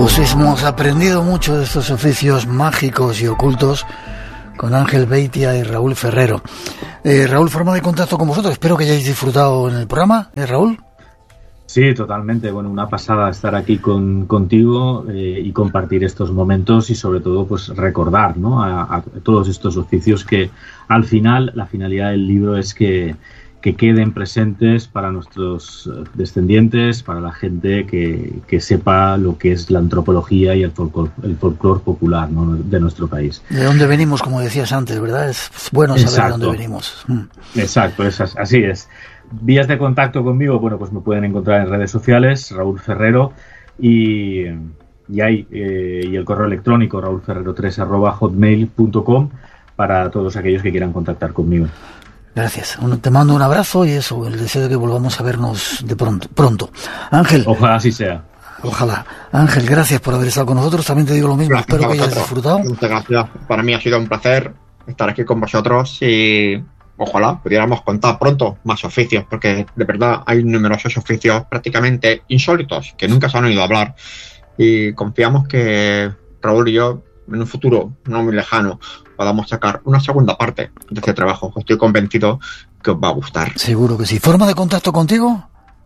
Pues hemos aprendido mucho de estos oficios mágicos y ocultos con Ángel Beitia y Raúl Ferrero. Raúl, forma de contacto con vosotros. Espero que hayáis disfrutado en el programa, Raúl. Sí, totalmente. Bueno, una pasada estar aquí contigo y compartir estos momentos y sobre todo pues recordar, ¿no?, a todos estos oficios que al final la finalidad del libro es que queden presentes para nuestros descendientes, para la gente que sepa lo que es la antropología y el folclore popular, ¿no?, de nuestro país. De dónde venimos, como decías antes, ¿verdad? Es bueno saber Exacto. de dónde venimos. Exacto, así es. Vías de contacto conmigo, bueno, pues me pueden encontrar en redes sociales, Raúl Ferrero, y el correo electrónico raulferrero3@hotmail.com para todos aquellos que quieran contactar conmigo. Gracias. Te mando un abrazo y eso, el deseo de que volvamos a vernos de pronto. Ángel. Ojalá así sea. Ojalá. Ángel, gracias por haber estado con nosotros. También te digo lo mismo. Gracias. Espero que hayas disfrutado. Muchas gracias. Para mí ha sido un placer estar aquí con vosotros y ojalá pudiéramos contar pronto más oficios, porque de verdad hay numerosos oficios prácticamente insólitos que nunca se han oído hablar, y confiamos que Raúl y yo en un futuro no muy lejano podamos sacar una segunda parte de este trabajo. Estoy convencido que os va a gustar. Seguro que sí. ¿Forma de contacto contigo?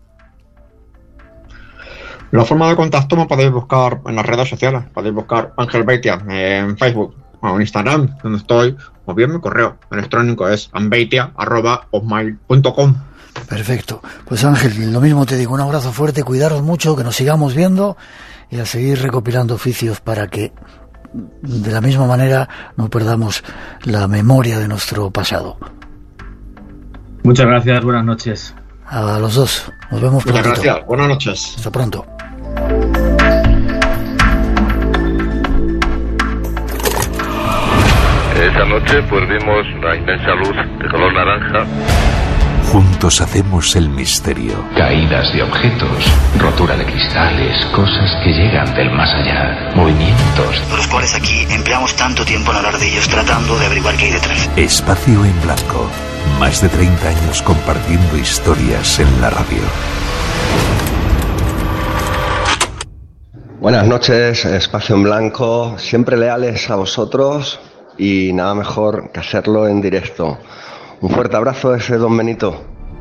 La forma de contacto me podéis buscar en las redes sociales. Podéis buscar Ángel Beitia en Facebook o en Instagram, donde estoy, o bien mi correo electrónico es ambeitia@hotmail.com. Perfecto. Pues Ángel, lo mismo te digo, un abrazo fuerte, cuidaros mucho, que nos sigamos viendo y a seguir recopilando oficios para que de la misma manera no perdamos la memoria de nuestro pasado. Muchas gracias, buenas noches. A los dos, nos vemos pronto. Muchas gracias, buenas noches. Hasta pronto. Esa noche pues vimos una inmensa luz de color naranja. Juntos hacemos el misterio. Caídas de objetos, rotura de cristales, cosas que llegan del más allá, movimientos. Por los cuales aquí empleamos tanto tiempo en hablar de ellos, tratando de averiguar qué hay detrás. Espacio en Blanco. Más de 30 años compartiendo historias en la radio. Buenas noches, Espacio en Blanco. Siempre leales a vosotros y nada mejor que hacerlo en directo. Un fuerte abrazo ese don Benito.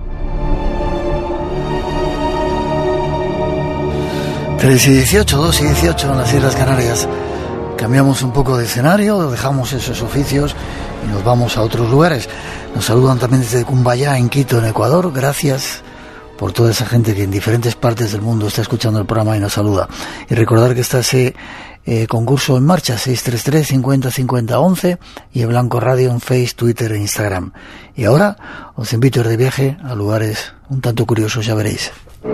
3 y 18, 2 y 18 en las Islas Canarias. Cambiamos un poco de escenario, dejamos esos oficios y nos vamos a otros lugares. Nos saludan también desde Cumbayá, en Quito, en Ecuador. Gracias por toda esa gente que en diferentes partes del mundo está escuchando el programa y nos saluda. Y recordar que está ese concurso en marcha, 633 50 50 11, y el Blanco Radio en Facebook, Twitter e Instagram. Y ahora os invito a ir de viaje a lugares un tanto curiosos, ya veréis.